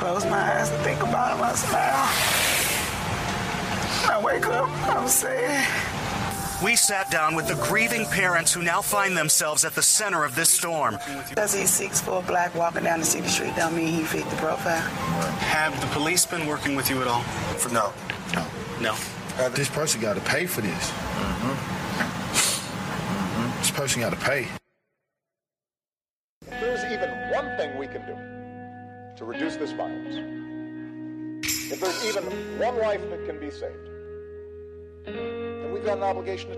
close my eyes and think about him, I smile. I wake up, I'm sad. We sat down with the grieving parents who now find themselves at the center of this storm. Because he's 6'4", black, walking down the city street don't mean he fit the profile. Have the police been working with you at all? No. No. This person got to pay for this. This person got to pay. If there's even one thing we can do to reduce this violence, if there's even one life that can be saved, then we've got an obligation to